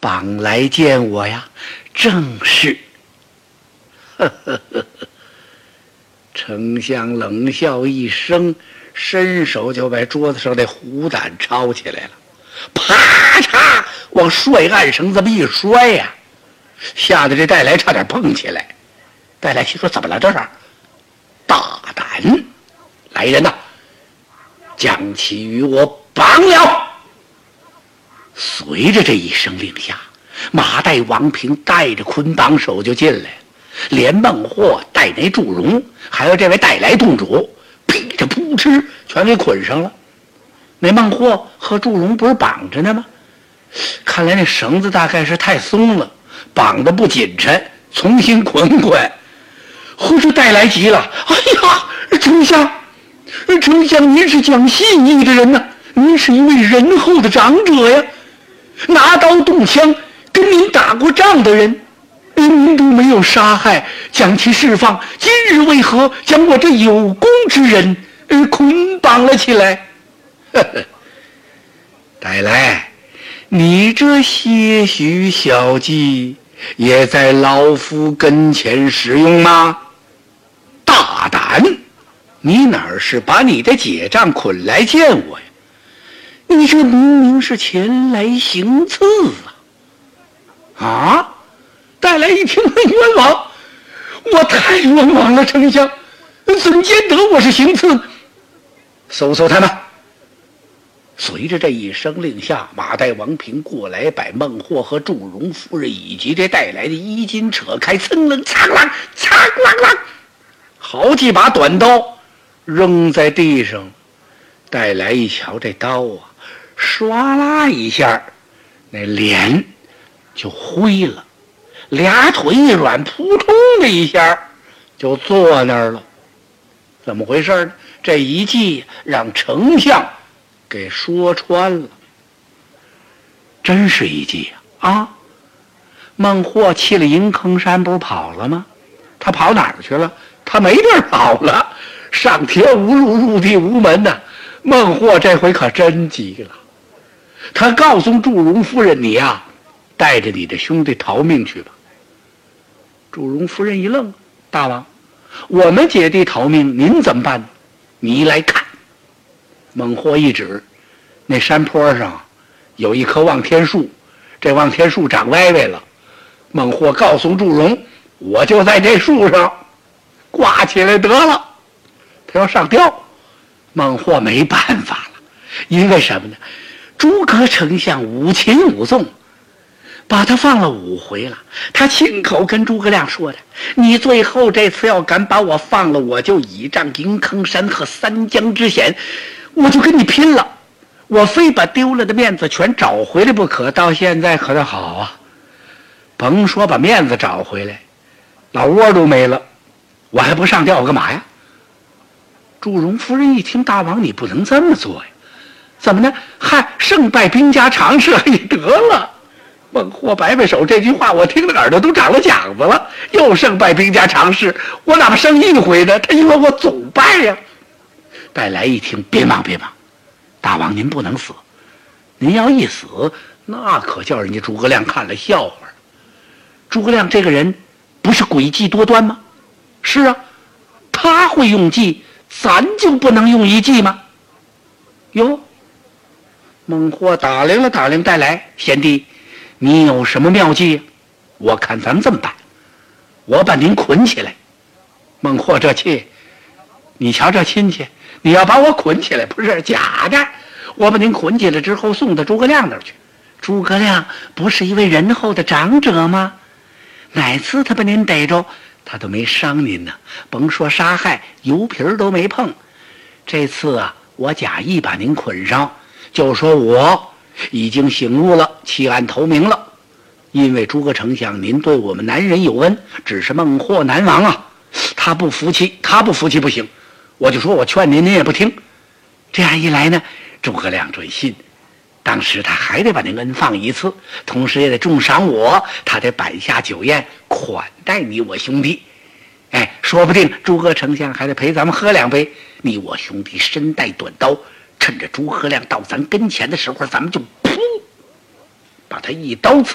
绑来见我呀？正是。呵呵呵呵。丞相冷笑一声，伸手就把桌子上的虎胆抄起来了，啪嚓往帅案绳这么一摔呀，吓得这戴来差点蹦起来。戴来心说：怎么了这是？大胆！来人呐，将其与我绑了！随着这一声令下，马岱、王平带着捆绑手就进来了，连孟获带那祝融还有这位带来洞主噼里扑哧全给捆上了。那孟获和祝融不是绑着呢吗？看来那绳子大概是太松了，绑得不紧抻，重新捆捆。呼这带来急了，哎呀，丞相您是讲信义的人呐，您是一位仁厚的长者呀，拿刀动枪跟您打过仗的人，您都没有杀害，将其释放，今日为何将我这有功之人捆绑了起来？呵呵，带来，你这些许小计也在老夫跟前使用吗？大胆！你哪是把你的姐丈捆来见我呀？你这明明是前来行刺啊！啊！带来一听，冤枉！我太冤枉了，丞相，怎见得我是行刺？搜搜他们！随着这一声令下，马岱、王平过来，把孟获和祝融夫人以及这带来的衣襟扯开，噌楞苍啷苍啷啷，好几把短刀扔在地上。带来一瞧这刀啊，唰啦一下，那脸就灰了，俩腿一软，扑通的一下就坐那儿了。怎么回事呢？这一计让丞相给说穿了，真是一计啊！孟获弃了银坑山不是跑了吗？他跑哪儿去了？他没地儿跑了，上天无路，入地无门呐！孟获这回可真急了，他告诉祝融夫人：“你呀，带着你的兄弟逃命去吧。”祝融夫人一愣：“大王，我们姐弟逃命，您怎么办呢？你来看。”孟获一指，那山坡上有一棵望天树，这望天树长歪歪了。孟获告诉祝融：“我就在这树上挂起来得了。”他要上吊，孟获没办法了，因为什么呢？诸葛丞相五擒五纵，把他放了5回了。他亲口跟诸葛亮说的：“你最后这次要敢把我放了，我就倚仗银坑山和三江之险，我就跟你拼了，我非把丢了的面子全找回来不可。”到现在可倒好啊，甭说把面子找回来，老窝都没了，我还不上吊干嘛呀？祝融夫人一听：“大王，你不能这么做呀！怎么呢？嗨，胜败兵家常事也得了。”孟获摆摆手，这句话我听着耳朵都长了茧子了。又胜败兵家常事，我哪怕胜一回呢？他以为我总败呀！带来一听：“别忙，大王您不能死，您要一死，那可叫人家诸葛亮看了笑话。诸葛亮这个人不是诡计多端吗？是啊，他会用计，咱就不能用一计吗？”哟，孟获打量了打量带来：“贤弟，你有什么妙计？我看咱们这么办，我把您捆起来。”孟获这气，你瞧这亲戚，你要把我捆起来，不是假的。我把您捆起来之后送到诸葛亮那儿去。诸葛亮不是一位仁厚的长者吗？哪次他把您逮着，他都没伤您呢，甭说杀害，油皮儿都没碰。这次啊，我假意把您捆上，就说我已经醒悟了，弃暗投明了。因为诸葛丞相您对我们男人有恩，只是孟获难亡啊，他不服气不行。我就说我劝您，您也不听。这样一来呢，诸葛亮准信，当时他还得把您恩放一次，同时也得重赏我，他得摆下酒宴款待你我兄弟。说不定诸葛丞相还得陪咱们喝2杯。你我兄弟身带短刀，趁着诸葛亮到咱跟前的时候，咱们就噗把他一刀刺